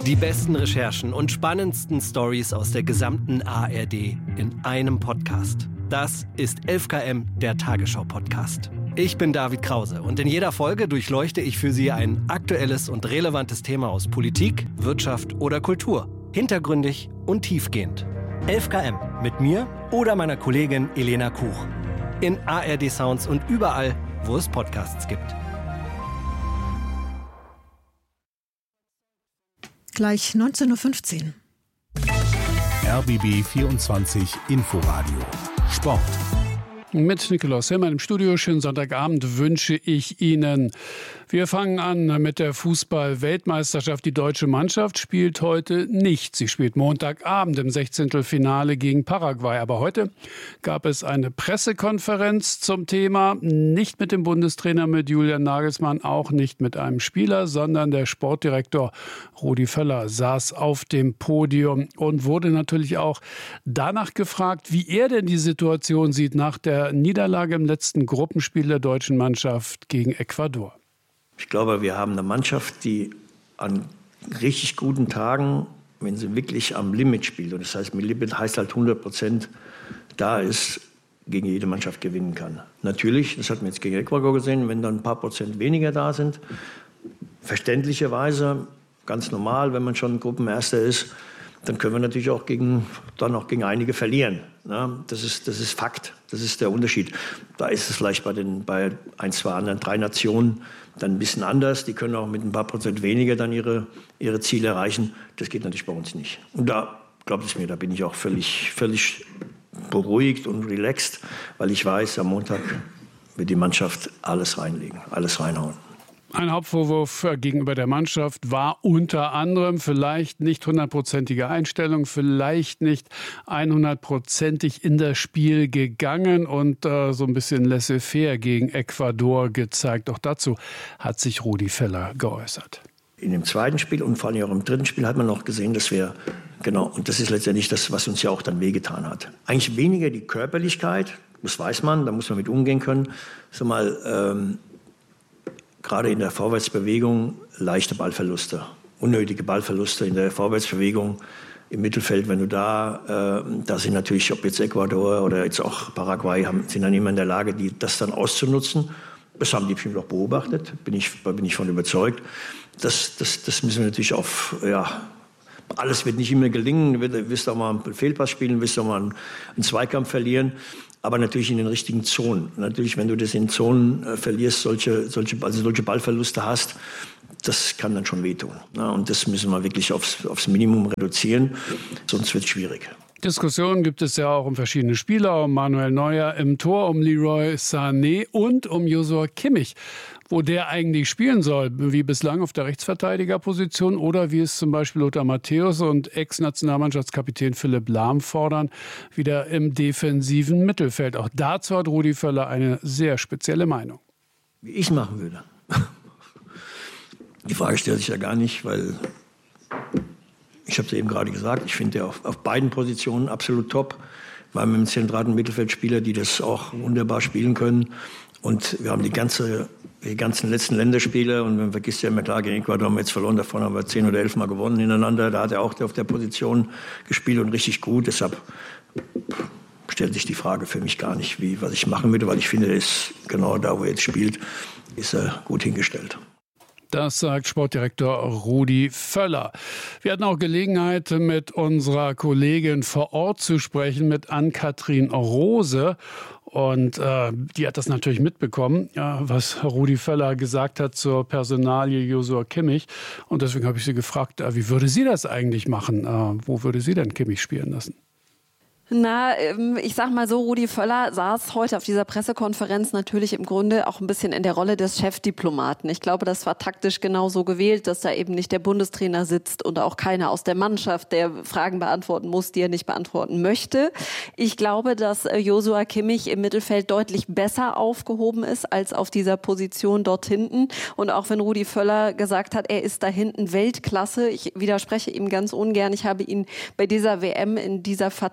Die besten Recherchen und spannendsten Stories aus der gesamten ARD in einem Podcast. Das ist 11KM, der Tagesschau-Podcast. Ich bin David Krause und in jeder Folge durchleuchte ich für Sie ein aktuelles und relevantes Thema aus Politik, Wirtschaft oder Kultur. Hintergründig und tiefgehend. 11KM mit mir oder meiner Kollegin Elena Kuch. In ARD Sounds und überall, wo es Podcasts gibt. Gleich 19.15 Uhr. RBB 24 Inforadio Sport. Mit Nikolaus Hellmann im Studio. Schönen Sonntagabend wünsche ich Ihnen. Wir fangen an mit der Fußball-Weltmeisterschaft. Die deutsche Mannschaft spielt heute nicht. Sie spielt Montagabend im 16. Finale gegen Paraguay. Aber heute gab es eine Pressekonferenz zum Thema. Nicht mit dem Bundestrainer, mit Julian Nagelsmann, auch nicht mit einem Spieler, sondern der Sportdirektor Rudi Völler saß auf dem Podium und wurde natürlich auch danach gefragt, wie er denn die Situation sieht nach der Niederlage im letzten Gruppenspiel der deutschen Mannschaft gegen Ecuador. Ich glaube, wir haben eine Mannschaft, die an richtig guten Tagen, wenn sie wirklich am Limit spielt, und das heißt, mit Limit heißt halt 100% da ist, gegen jede Mannschaft gewinnen kann. Natürlich, das hatten wir jetzt gegen Ecuador gesehen, wenn dann ein paar Prozent weniger da sind, verständlicherweise, ganz normal, wenn man schon Gruppenerster ist, dann können wir natürlich auch gegen einige verlieren. Ja, das ist Fakt, das ist der Unterschied. Da ist es vielleicht bei ein, zwei anderen, 3 Nationen dann ein bisschen anders. Die können auch mit ein paar Prozent weniger dann ihre Ziele erreichen. Das geht natürlich bei uns nicht. Und da, glaubt es mir, da bin ich auch völlig beruhigt und relaxed, weil ich weiß, am Montag wird die Mannschaft alles reinlegen, alles reinhauen. Ein Hauptvorwurf gegenüber der Mannschaft war unter anderem vielleicht nicht 100%ige Einstellung, vielleicht nicht 100%ig in das Spiel gegangen und so ein bisschen laissez-faire gegen Ecuador gezeigt. Auch dazu hat sich Rudi Völler geäußert. In dem zweiten Spiel und vor allem auch im dritten Spiel hat man noch gesehen, dass wir, und das ist letztendlich das, was uns ja auch dann wehgetan hat. Eigentlich weniger die Körperlichkeit, das weiß man, da muss man mit umgehen können. Gerade in der Vorwärtsbewegung leichte Ballverluste, unnötige Ballverluste in der Vorwärtsbewegung im Mittelfeld. Wenn du da sind natürlich, ob jetzt Ecuador oder jetzt auch Paraguay, sind dann immer in der Lage, das dann auszunutzen. Das haben die bestimmt auch beobachtet, bin ich von überzeugt. Das müssen wir natürlich alles wird nicht immer gelingen. Du wirst auch mal einen Fehlpass spielen, wirst auch mal einen Zweikampf verlieren. Aber natürlich in den richtigen Zonen. Natürlich, wenn du das in Zonen verlierst, solche Ballverluste hast, das kann dann schon wehtun. Und das müssen wir wirklich aufs Minimum reduzieren, sonst wird es schwierig. Diskussionen gibt es ja auch um verschiedene Spieler, um Manuel Neuer im Tor, um Leroy Sané und um Joshua Kimmich. Wo der eigentlich spielen soll, wie bislang auf der Rechtsverteidigerposition oder wie es zum Beispiel Lothar Matthäus und Ex-Nationalmannschaftskapitän Philipp Lahm fordern, wieder im defensiven Mittelfeld. Auch dazu hat Rudi Völler eine sehr spezielle Meinung. Wie ich es machen würde? Die Frage stellt sich ja gar nicht, weil ich habe es eben gerade gesagt, ich finde auf beiden Positionen absolut top. Wir haben im zentralen Mittelfeldspieler, die das auch wunderbar spielen können. Und wir haben die ganzen letzten Länderspiele, und man vergisst ja immer, klar, gegen Ecuador haben wir jetzt verloren, davon haben wir 10 oder 11 Mal gewonnen hintereinander. Da hat er auch auf der Position gespielt und richtig gut. Deshalb stellt sich die Frage für mich gar nicht, was ich machen würde, weil ich finde, er ist genau da, wo er jetzt spielt, ist er gut hingestellt. Das sagt Sportdirektor Rudi Völler. Wir hatten auch Gelegenheit, mit unserer Kollegin vor Ort zu sprechen, mit Ann-Kathrin Rose. Und die hat das natürlich mitbekommen, was Rudi Völler gesagt hat zur Personalie Joshua Kimmich. Und deswegen habe ich sie gefragt, wie würde sie das eigentlich machen? Wo würde sie denn Kimmich spielen lassen? Na, ich sag mal so, Rudi Völler saß heute auf dieser Pressekonferenz natürlich im Grunde auch ein bisschen in der Rolle des Chefdiplomaten. Ich glaube, das war taktisch genau so gewählt, dass da eben nicht der Bundestrainer sitzt und auch keiner aus der Mannschaft, der Fragen beantworten muss, die er nicht beantworten möchte. Ich glaube, dass Joshua Kimmich im Mittelfeld deutlich besser aufgehoben ist als auf dieser Position dort hinten. Und auch wenn Rudi Völler gesagt hat, er ist da hinten Weltklasse, ich widerspreche ihm ganz ungern. Ich habe ihn bei dieser WM in dieser Verteidigerrolle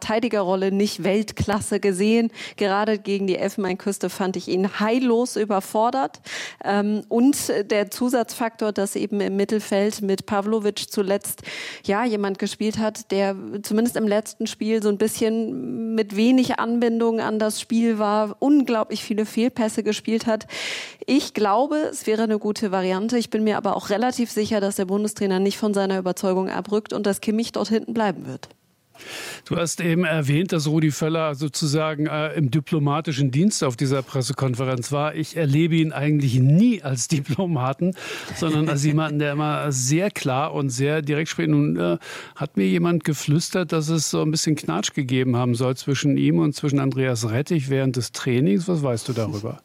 Spielerrolle nicht Weltklasse gesehen. Gerade gegen die Elfenbeinküste fand ich ihn heillos überfordert. Und der Zusatzfaktor, dass eben im Mittelfeld mit Pavlovic zuletzt jemand gespielt hat, der zumindest im letzten Spiel so ein bisschen mit wenig Anbindung an das Spiel war, unglaublich viele Fehlpässe gespielt hat. Ich glaube, es wäre eine gute Variante. Ich bin mir aber auch relativ sicher, dass der Bundestrainer nicht von seiner Überzeugung abrückt und dass Kimmich dort hinten bleiben wird. Du hast eben erwähnt, dass Rudi Völler sozusagen im diplomatischen Dienst auf dieser Pressekonferenz war. Ich erlebe ihn eigentlich nie als Diplomaten, sondern als jemanden, der immer sehr klar und sehr direkt spricht. Nun hat mir jemand geflüstert, dass es so ein bisschen Knatsch gegeben haben soll zwischen ihm und zwischen Andreas Rettich während des Trainings. Was weißt du darüber?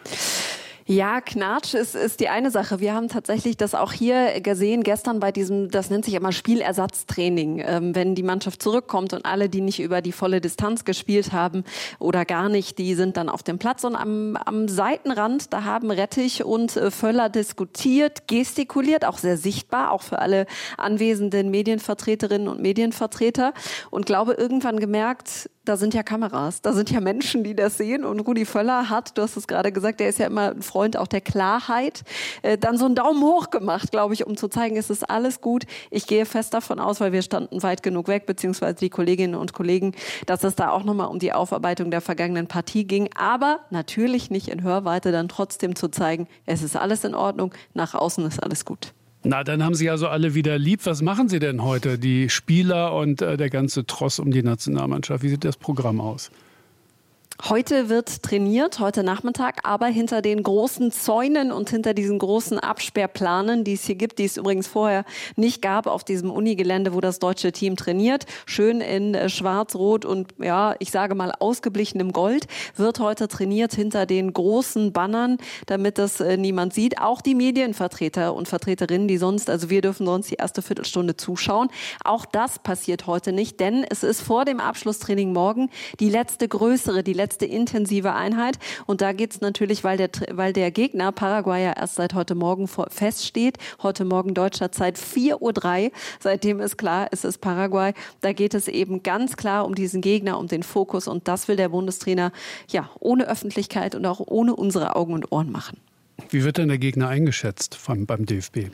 Ja, Knatsch ist die eine Sache. Wir haben tatsächlich das auch hier gesehen gestern bei diesem, das nennt sich immer Spielersatztraining. Wenn die Mannschaft zurückkommt und alle, die nicht über die volle Distanz gespielt haben oder gar nicht, die sind dann auf dem Platz. Und am Seitenrand, da haben Rettich und Völler diskutiert, gestikuliert, auch sehr sichtbar, auch für alle anwesenden Medienvertreterinnen und Medienvertreter. Und glaube, irgendwann gemerkt, da sind ja Kameras, da sind ja Menschen, die das sehen. Und Rudi Völler hat, du hast es gerade gesagt, der ist ja immer ein Freund auch der Klarheit, dann so einen Daumen hoch gemacht, glaube ich, um zu zeigen, es ist alles gut. Ich gehe fest davon aus, weil wir standen weit genug weg, beziehungsweise die Kolleginnen und Kollegen, dass es da auch nochmal um die Aufarbeitung der vergangenen Partie ging. Aber natürlich nicht in Hörweite, dann trotzdem zu zeigen, es ist alles in Ordnung, nach außen ist alles gut. Na, dann haben Sie also alle wieder lieb. Was machen Sie denn heute, die Spieler und der ganze Tross um die Nationalmannschaft? Wie sieht das Programm aus? Heute wird trainiert, heute Nachmittag, aber hinter den großen Zäunen und hinter diesen großen Absperrplanen, die es hier gibt, die es übrigens vorher nicht gab auf diesem Unigelände, wo das deutsche Team trainiert, schön in Schwarz-Rot und ich sage mal ausgeblichenem Gold, wird heute trainiert hinter den großen Bannern, damit das niemand sieht. Auch die Medienvertreter und Vertreterinnen, wir dürfen sonst die erste Viertelstunde zuschauen. Auch das passiert heute nicht, denn es ist vor dem Abschlusstraining morgen die letzte intensive Einheit. Und da geht es natürlich, weil der Gegner Paraguay ja erst seit heute Morgen feststeht. Heute Morgen deutscher Zeit 4:03 Uhr. Seitdem ist klar, es ist Paraguay. Da geht es eben ganz klar um diesen Gegner, um den Fokus. Und das will der Bundestrainer ohne Öffentlichkeit und auch ohne unsere Augen und Ohren machen. Wie wird denn der Gegner eingeschätzt beim DFB?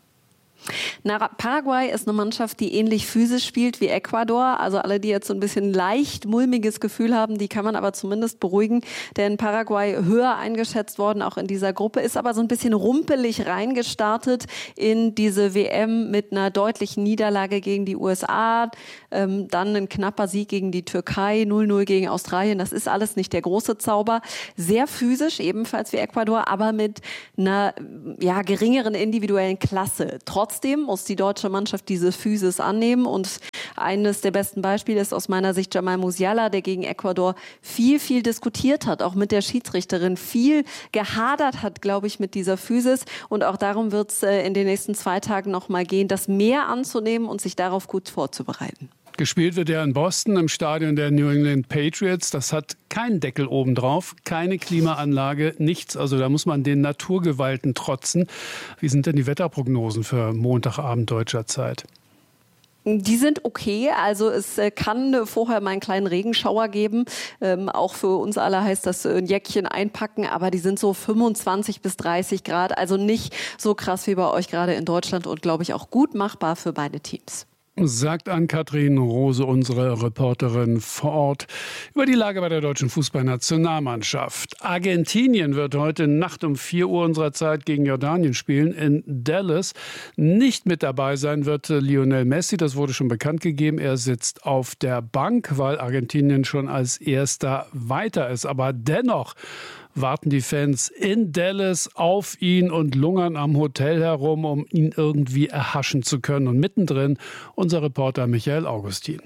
Paraguay ist eine Mannschaft, die ähnlich physisch spielt wie Ecuador. Also alle, die jetzt so ein bisschen leicht mulmiges Gefühl haben, die kann man aber zumindest beruhigen. Denn Paraguay höher eingeschätzt worden, auch in dieser Gruppe, ist aber so ein bisschen rumpelig reingestartet in diese WM mit einer deutlichen Niederlage gegen die USA. Dann ein knapper Sieg gegen die Türkei, 0:0 gegen Australien. Das ist alles nicht der große Zauber. Sehr physisch, ebenfalls wie Ecuador, aber mit einer geringeren individuellen Klasse. Trotzdem muss die deutsche Mannschaft diese Physis annehmen und eines der besten Beispiele ist aus meiner Sicht Jamal Musiala, der gegen Ecuador viel diskutiert hat, auch mit der Schiedsrichterin viel gehadert hat, glaube ich, mit dieser Physis und auch darum wird es in den nächsten 2 Tagen noch mal gehen, das mehr anzunehmen und sich darauf gut vorzubereiten. Gespielt wird ja in Boston im Stadion der New England Patriots. Das hat keinen Deckel obendrauf, keine Klimaanlage, nichts. Also da muss man den Naturgewalten trotzen. Wie sind denn die Wetterprognosen für Montagabend deutscher Zeit? Die sind okay, also es kann vorher mal einen kleinen Regenschauer geben. Auch für uns alle heißt das ein Jäckchen einpacken, aber die sind so 25 bis 30 Grad. Also nicht so krass wie bei euch gerade in Deutschland und glaube ich auch gut machbar für beide Teams. Sagt Ann-Kathrin Rose, unsere Reporterin vor Ort, über die Lage bei der deutschen Fußballnationalmannschaft. Argentinien wird heute Nacht um 4 Uhr unserer Zeit gegen Jordanien spielen in Dallas. Nicht mit dabei sein wird Lionel Messi, das wurde schon bekannt gegeben. Er sitzt auf der Bank, weil Argentinien schon als Erster weiter ist. Aber dennoch warten die Fans in Dallas auf ihn und lungern am Hotel herum, um ihn irgendwie erhaschen zu können. Und mittendrin unser Reporter Michael Augustin.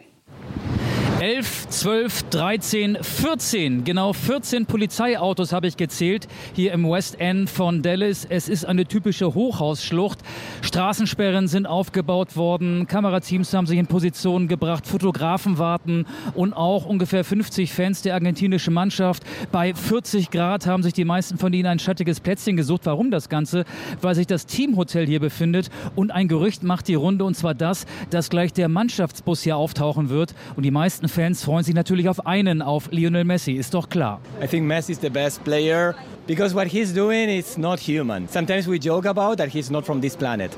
11, 12, 13, 14. Genau 14 Polizeiautos habe ich gezählt hier im West End von Dallas. Es ist eine typische Hochhausschlucht. Straßensperren sind aufgebaut worden. Kamerateams haben sich in Position gebracht. Fotografen warten und auch ungefähr 50 Fans der argentinischen Mannschaft. Bei 40 Grad haben sich die meisten von ihnen ein schattiges Plätzchen gesucht. Warum das Ganze? Weil sich das Teamhotel hier befindet und ein Gerücht macht die Runde, und zwar das, dass gleich der Mannschaftsbus hier auftauchen wird. Und die meisten Fans freuen freuen sich natürlich auf einen, auf Lionel Messi, ist doch klar. I think Messi is the best player because what he's doing is not human. Sometimes we joke about that he's not from this planet.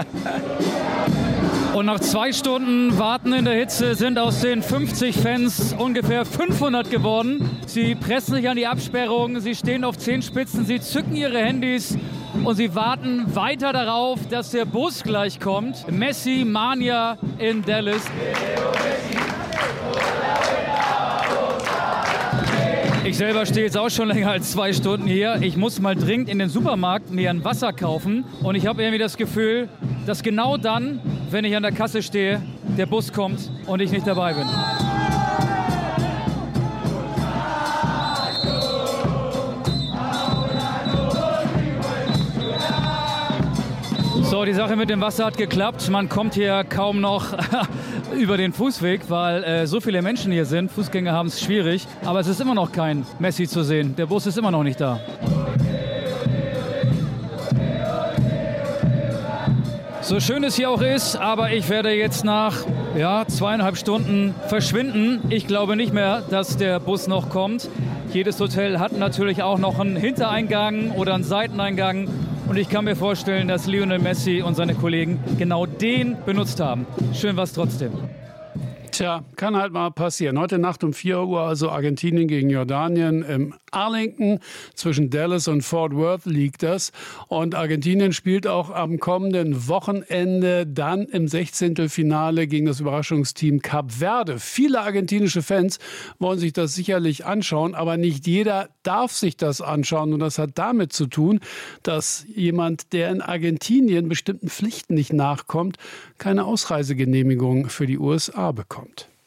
Und nach 2 Stunden Warten in der Hitze sind aus den 50 Fans ungefähr 500 geworden. Sie pressen sich an die Absperrung, sie stehen auf Zehenspitzen, sie zücken ihre Handys und sie warten weiter darauf, dass der Bus gleich kommt. Messi Mania in Dallas. Ich selber stehe jetzt auch schon länger als 2 Stunden hier. Ich muss mal dringend in den Supermarkt mir ein Wasser kaufen. Und ich habe irgendwie das Gefühl, dass genau dann, wenn ich an der Kasse stehe, der Bus kommt und ich nicht dabei bin. So, die Sache mit dem Wasser hat geklappt. Man kommt hier kaum noch über den Fußweg, weil so viele Menschen hier sind. Fußgänger haben es schwierig. Aber es ist immer noch kein Messi zu sehen. Der Bus ist immer noch nicht da. So schön es hier auch ist, aber ich werde jetzt nach 2,5 Stunden verschwinden. Ich glaube nicht mehr, dass der Bus noch kommt. Jedes Hotel hat natürlich auch noch einen Hintereingang oder einen Seiteneingang. Und ich kann mir vorstellen, dass Lionel Messi und seine Kollegen genau den benutzt haben. Schön war's trotzdem. Tja, kann halt mal passieren. Heute Nacht um 4 Uhr also Argentinien gegen Jordanien im Arlington. Zwischen Dallas und Fort Worth liegt das. Und Argentinien spielt auch am kommenden Wochenende dann im 16. Finale gegen das Überraschungsteam Kap Verde. Viele argentinische Fans wollen sich das sicherlich anschauen, aber nicht jeder darf sich das anschauen. Und das hat damit zu tun, dass jemand, der in Argentinien bestimmten Pflichten nicht nachkommt, keine Ausreisegenehmigung für die USA bekommt.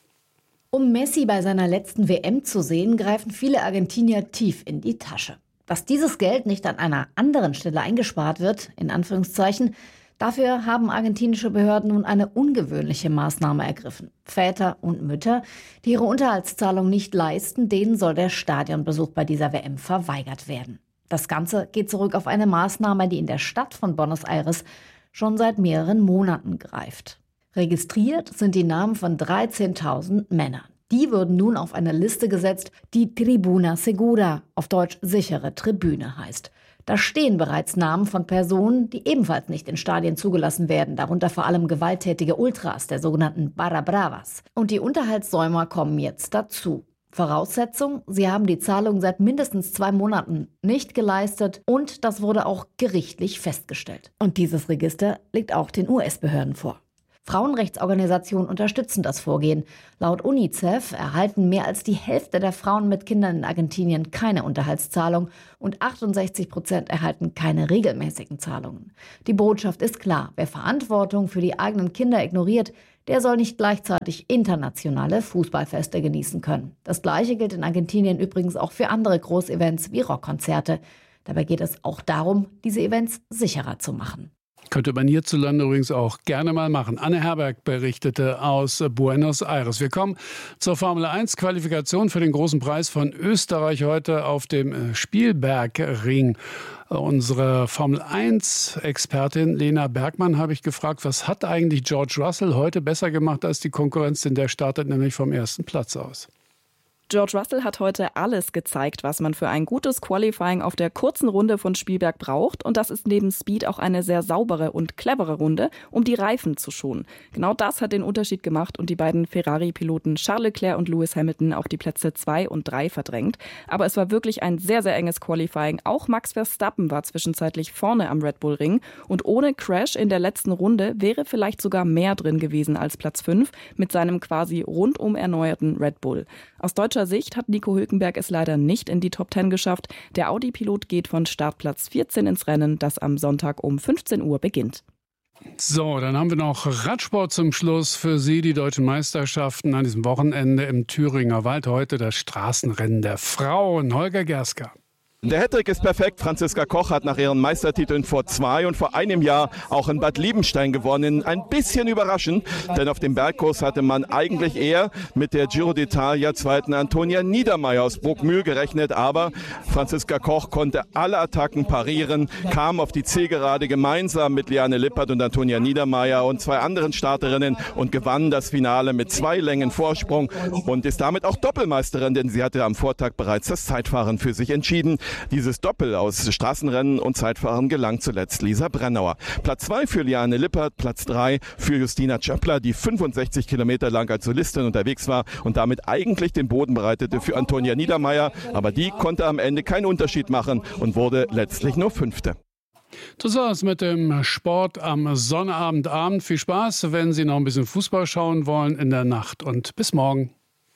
Um Messi bei seiner letzten WM zu sehen, greifen viele Argentinier tief in die Tasche. Dass dieses Geld nicht an einer anderen Stelle eingespart wird, in Anführungszeichen, dafür haben argentinische Behörden nun eine ungewöhnliche Maßnahme ergriffen. Väter und Mütter, die ihre Unterhaltszahlung nicht leisten, denen soll der Stadionbesuch bei dieser WM verweigert werden. Das Ganze geht zurück auf eine Maßnahme, die in der Stadt von Buenos Aires schon seit mehreren Monaten greift. Registriert sind die Namen von 13.000 Männern. Die würden nun auf eine Liste gesetzt, die Tribuna Segura, auf Deutsch sichere Tribüne heißt. Da stehen bereits Namen von Personen, die ebenfalls nicht in Stadien zugelassen werden, darunter vor allem gewalttätige Ultras, der sogenannten Barra Bravas. Und die Unterhaltssäumer kommen jetzt dazu. Voraussetzung, sie haben die Zahlung seit mindestens 2 Monaten nicht geleistet und das wurde auch gerichtlich festgestellt. Und dieses Register liegt auch den US-Behörden vor. Frauenrechtsorganisationen unterstützen das Vorgehen. Laut UNICEF erhalten mehr als die Hälfte der Frauen mit Kindern in Argentinien keine Unterhaltszahlung und 68% erhalten keine regelmäßigen Zahlungen. Die Botschaft ist klar, wer Verantwortung für die eigenen Kinder ignoriert, der soll nicht gleichzeitig internationale Fußballfeste genießen können. Das Gleiche gilt in Argentinien übrigens auch für andere Großevents wie Rockkonzerte. Dabei geht es auch darum, diese Events sicherer zu machen. Könnte man hierzulande übrigens auch gerne mal machen. Anne Herberg berichtete aus Buenos Aires. Wir kommen zur Formel-1-Qualifikation für den großen Preis von Österreich heute auf dem Spielbergring. Unsere Formel-1-Expertin Lena Bergmann habe ich gefragt, was hat eigentlich George Russell heute besser gemacht als die Konkurrenz, denn der startet nämlich vom ersten Platz aus. George Russell hat heute alles gezeigt, was man für ein gutes Qualifying auf der kurzen Runde von Spielberg braucht. Und das ist neben Speed auch eine sehr saubere und clevere Runde, um die Reifen zu schonen. Genau das hat den Unterschied gemacht und die beiden Ferrari-Piloten Charles Leclerc und Lewis Hamilton auf die Plätze 2 und 3 verdrängt. Aber es war wirklich ein sehr, sehr enges Qualifying. Auch Max Verstappen war zwischenzeitlich vorne am Red Bull Ring. Und ohne Crash in der letzten Runde wäre vielleicht sogar mehr drin gewesen als Platz 5 mit seinem quasi rundum erneuerten Red Bull. Aus deutscher Sicht hat Nico Hülkenberg es leider nicht in die Top 10 geschafft. Der Audi-Pilot geht von Startplatz 14 ins Rennen, das am Sonntag um 15 Uhr beginnt. So, dann haben wir noch Radsport zum Schluss für Sie, die deutschen Meisterschaften an diesem Wochenende im Thüringer Wald. Heute das Straßenrennen der Frauen. Holger Gerska. Der Hattrick ist perfekt. Franziska Koch hat nach ihren Meistertiteln vor 2 und vor einem Jahr auch in Bad Liebenstein gewonnen. Ein bisschen überraschend, denn auf dem Bergkurs hatte man eigentlich eher mit der Giro d'Italia zweiten Antonia Niedermeier aus Bruckmühl gerechnet. Aber Franziska Koch konnte alle Attacken parieren, kam auf die Zielgerade gemeinsam mit Liane Lippert und Antonia Niedermeier und 2 anderen Starterinnen und gewann das Finale mit 2 Längen Vorsprung und ist damit auch Doppelmeisterin, denn sie hatte am Vortag bereits das Zeitfahren für sich entschieden. Dieses Doppel aus Straßenrennen und Zeitfahren gelang zuletzt Lisa Brennauer. Platz 2 für Liane Lippert, Platz 3 für Justina Czapla, die 65 Kilometer lang als Solistin unterwegs war und damit eigentlich den Boden bereitete für Antonia Niedermeier. Aber die konnte am Ende keinen Unterschied machen und wurde letztlich nur 5. Das war's mit dem Sport am Sonnabendabend. Viel Spaß, wenn Sie noch ein bisschen Fußball schauen wollen in der Nacht. Und bis morgen.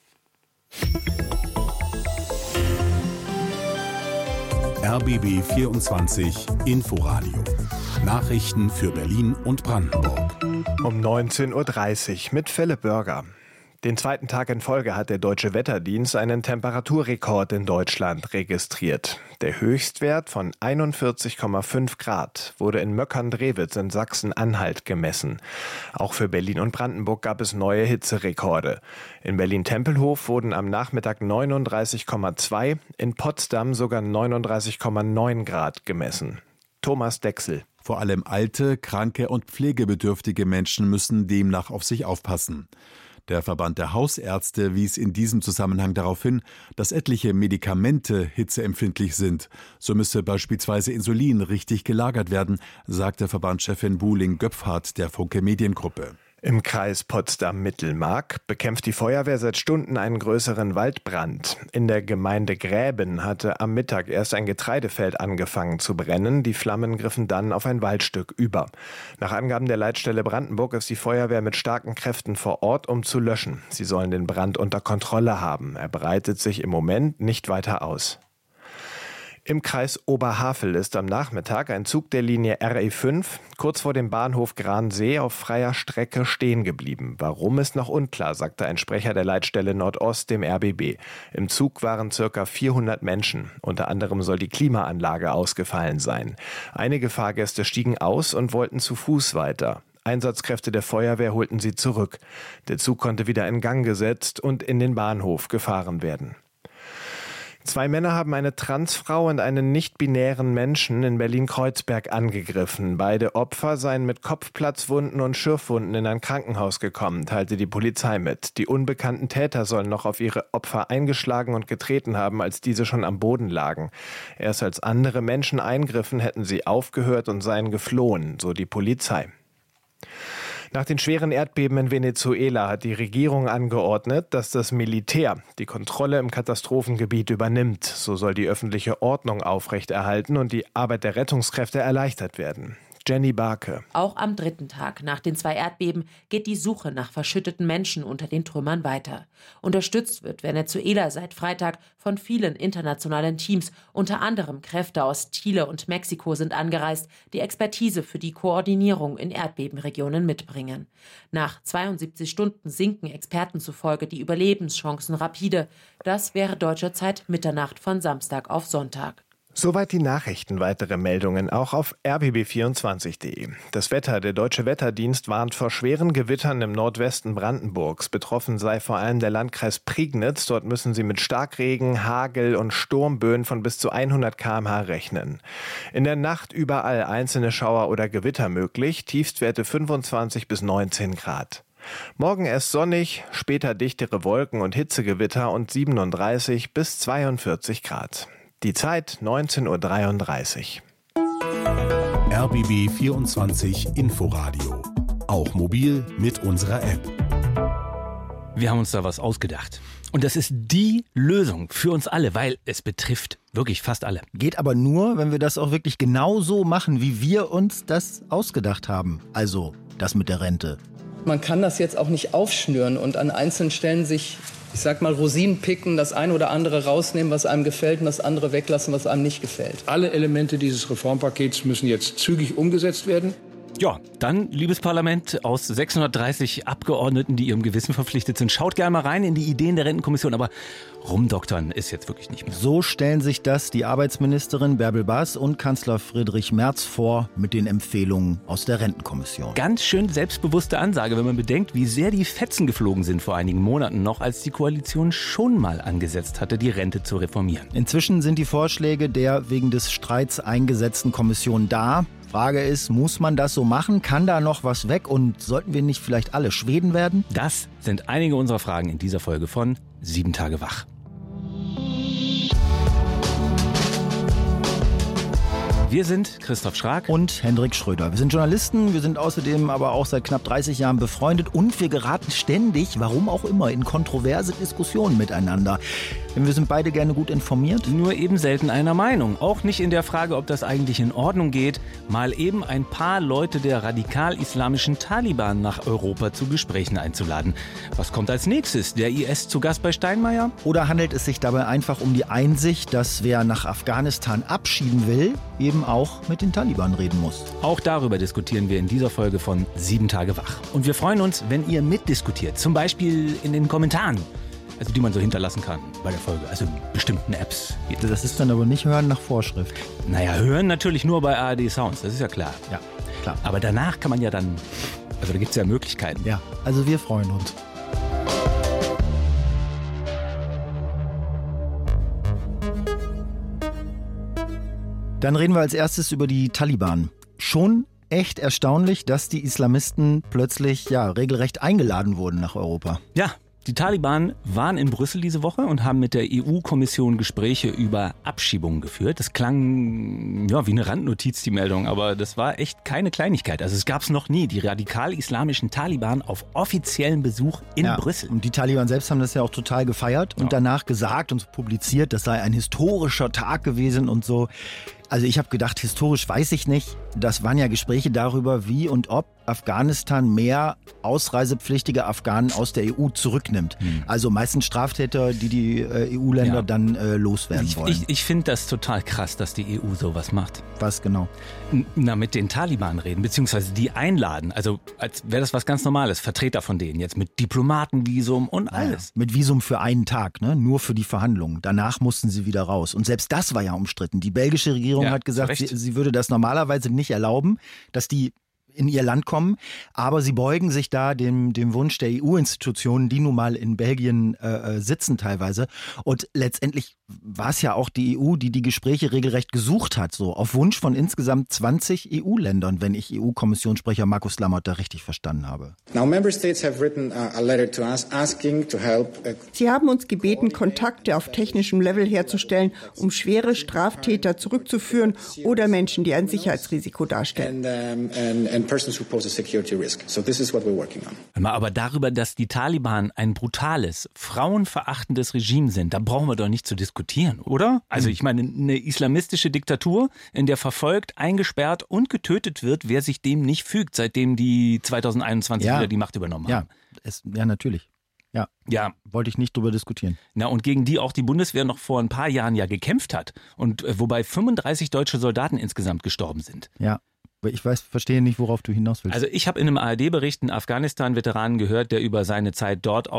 RBB 24 Inforadio. Nachrichten für Berlin und Brandenburg. Um 19.30 Uhr mit Philipp Börger. Den zweiten Tag in Folge hat der Deutsche Wetterdienst einen Temperaturrekord in Deutschland registriert. Der Höchstwert von 41,5 Grad wurde in Möckern-Drewitz in Sachsen-Anhalt gemessen. Auch für Berlin und Brandenburg gab es neue Hitzerekorde. In Berlin-Tempelhof wurden am Nachmittag 39,2, in Potsdam sogar 39,9 Grad gemessen. Thomas Dechsel. Vor allem alte, kranke und pflegebedürftige Menschen müssen demnach auf sich aufpassen. Der Verband der Hausärzte wies in diesem Zusammenhang darauf hin, dass etliche Medikamente hitzeempfindlich sind. So müsse beispielsweise Insulin richtig gelagert werden, sagte Verbandschefin Buhling-Göpfhardt der Funke Mediengruppe. Im Kreis Potsdam-Mittelmark bekämpft die Feuerwehr seit Stunden einen größeren Waldbrand. In der Gemeinde Gräben hatte am Mittag erst ein Getreidefeld angefangen zu brennen. Die Flammen griffen dann auf ein Waldstück über. Nach Angaben der Leitstelle Brandenburg ist die Feuerwehr mit starken Kräften vor Ort, um zu löschen. Sie sollen den Brand unter Kontrolle haben. Er breitet sich im Moment nicht weiter aus. Im Kreis Oberhavel ist am Nachmittag ein Zug der Linie RE5 kurz vor dem Bahnhof Gransee auf freier Strecke stehen geblieben. Warum ist noch unklar, sagte ein Sprecher der Leitstelle Nordost dem RBB. Im Zug waren ca. 400 Menschen. Unter anderem soll die Klimaanlage ausgefallen sein. Einige Fahrgäste stiegen aus und wollten zu Fuß weiter. Einsatzkräfte der Feuerwehr holten sie zurück. Der Zug konnte wieder in Gang gesetzt und in den Bahnhof gefahren werden. 2 Männer haben eine Transfrau und einen nicht-binären Menschen in Berlin-Kreuzberg angegriffen. Beide Opfer seien mit Kopfplatzwunden und Schürfwunden in ein Krankenhaus gekommen, teilte die Polizei mit. Die unbekannten Täter sollen noch auf ihre Opfer eingeschlagen und getreten haben, als diese schon am Boden lagen. Erst als andere Menschen eingriffen, hätten sie aufgehört und seien geflohen, so die Polizei. Nach den schweren Erdbeben in Venezuela hat die Regierung angeordnet, dass das Militär die Kontrolle im Katastrophengebiet übernimmt. So soll die öffentliche Ordnung aufrechterhalten und die Arbeit der Rettungskräfte erleichtert werden. Jenny Barke. Auch am 3. Tag nach den 2 Erdbeben geht die Suche nach verschütteten Menschen unter den Trümmern weiter. Unterstützt wird Venezuela seit Freitag von vielen internationalen Teams. Unter anderem Kräfte aus Chile und Mexiko sind angereist, die Expertise für die Koordinierung in Erdbebenregionen mitbringen. Nach 72 Stunden sinken Experten zufolge die Überlebenschancen rapide. Das wäre deutscher Zeit Mitternacht von Samstag auf Sonntag. Soweit die Nachrichten. Weitere Meldungen auch auf rbb24.de. Das Wetter. Der Deutsche Wetterdienst warnt vor schweren Gewittern im Nordwesten Brandenburgs. Betroffen sei vor allem der Landkreis Prignitz. Dort müssen sie mit Starkregen, Hagel und Sturmböen von bis zu 100 km/h rechnen. In der Nacht überall einzelne Schauer oder Gewitter möglich. Tiefstwerte 25 bis 19 Grad. Morgen erst sonnig, später dichtere Wolken und Hitzegewitter und 37 bis 42 Grad. Die Zeit 19.33 Uhr. RBB 24 Inforadio. Auch mobil mit unserer App. Wir haben uns da was ausgedacht. Und das ist die Lösung für uns alle, weil es betrifft wirklich fast alle. Geht aber nur, wenn wir das auch wirklich genau so machen, wie wir uns das ausgedacht haben. Also das mit der Rente. Man kann das jetzt auch nicht aufschnüren und an einzelnen Stellen sich, ich sag mal, Rosinen picken, das eine oder andere rausnehmen, was einem gefällt, und das andere weglassen, was einem nicht gefällt. Alle Elemente dieses Reformpakets müssen jetzt zügig umgesetzt werden. Ja, dann, liebes Parlament, aus 630 Abgeordneten, die ihrem Gewissen verpflichtet sind, schaut gerne mal rein in die Ideen der Rentenkommission, aber rumdoktern ist jetzt wirklich nicht mehr. So stellen sich das die Arbeitsministerin Bärbel Baas und Kanzler Friedrich Merz vor mit den Empfehlungen aus der Rentenkommission. Ganz schön selbstbewusste Ansage, wenn man bedenkt, wie sehr die Fetzen geflogen sind vor einigen Monaten noch, als die Koalition schon mal angesetzt hatte, die Rente zu reformieren. Inzwischen sind die Vorschläge der wegen des Streits eingesetzten Kommission da. Frage ist, muss man das so machen? Kann da noch was weg? Und sollten wir nicht vielleicht alle Schweden werden? Das sind einige unserer Fragen in dieser Folge von 7 Tage wach. Wir sind Christoph Schrag und Hendrik Schröder. Wir sind Journalisten, wir sind außerdem aber auch seit knapp 30 Jahren befreundet und wir geraten ständig, warum auch immer, in kontroverse Diskussionen miteinander. Denn wir sind beide gerne gut informiert. Nur eben selten einer Meinung. Auch nicht in der Frage, ob das eigentlich in Ordnung geht, mal eben ein paar Leute der radikal-islamischen Taliban nach Europa zu Gesprächen einzuladen. Was kommt als nächstes? Der IS zu Gast bei Steinmeier? Oder handelt es sich dabei einfach um die Einsicht, dass wer nach Afghanistan abschieden will, eben auch mit den Taliban reden muss? Auch darüber diskutieren wir in dieser Folge von 7 Tage wach. Und wir freuen uns, wenn ihr mitdiskutiert. Zum Beispiel in den Kommentaren. Also die man so hinterlassen kann bei der Folge, also in bestimmten Apps. Das ist dann aber nicht Hören nach Vorschrift. Naja, hören natürlich nur bei ARD Sounds, das ist ja klar. Ja, klar. Aber danach kann man ja dann, also da gibt es ja Möglichkeiten. Ja, also wir freuen uns. Dann reden wir als erstes über die Taliban. Schon echt erstaunlich, dass die Islamisten plötzlich regelrecht eingeladen wurden nach Europa. Ja. Die Taliban waren in Brüssel diese Woche und haben mit der EU-Kommission Gespräche über Abschiebungen geführt. Das klang wie eine Randnotiz, die Meldung, aber das war echt keine Kleinigkeit. Also es gab es noch nie, die radikal-islamischen Taliban auf offiziellen Besuch in Brüssel. Und die Taliban selbst haben das ja auch total gefeiert und danach gesagt und publiziert, das sei ein historischer Tag gewesen und so. Also ich habe gedacht, historisch weiß ich nicht. Das waren ja Gespräche darüber, wie und ob Afghanistan mehr ausreisepflichtige Afghanen aus der EU zurücknimmt. Also meistens Straftäter, die EU-Länder dann loswerden wollen. Ich finde das total krass, dass die EU sowas macht. Was genau? Mit den Taliban reden, beziehungsweise die einladen. Also als wäre das was ganz Normales. Vertreter von denen jetzt mit Diplomatenvisum und alles. Ja, mit Visum für einen Tag, ne? Nur für die Verhandlungen. Danach mussten sie wieder raus. Und selbst das war ja umstritten. Die belgische Regierung hat gesagt, sie würde das normalerweise nicht erlauben, dass die in ihr Land kommen, aber sie beugen sich da dem Wunsch der EU-Institutionen, die nun mal in Belgien sitzen teilweise. Und letztendlich war es ja auch die EU, die die Gespräche regelrecht gesucht hat, so auf Wunsch von insgesamt 20 EU-Ländern, wenn ich EU-Kommissionssprecher Markus Lammert da richtig verstanden habe. Sie haben uns gebeten, Kontakte auf technischem Level herzustellen, um schwere Straftäter zurückzuführen oder Menschen, die ein Sicherheitsrisiko darstellen. Aber darüber, dass die Taliban ein brutales, frauenverachtendes Regime sind, da brauchen wir doch nicht zu diskutieren, oder? Also ich meine, eine islamistische Diktatur, in der verfolgt, eingesperrt und getötet wird, wer sich dem nicht fügt, seitdem die 2021 wieder die Macht übernommen haben. Ja, natürlich. Ja, wollte ich nicht drüber diskutieren. Na, und gegen die auch die Bundeswehr noch vor ein paar Jahren gekämpft hat. Und wobei 35 deutsche Soldaten insgesamt gestorben sind. Ja. Ich verstehe nicht, worauf du hinaus willst. Also ich habe in einem ARD-Bericht einen Afghanistan-Veteranen gehört, der über seine Zeit dort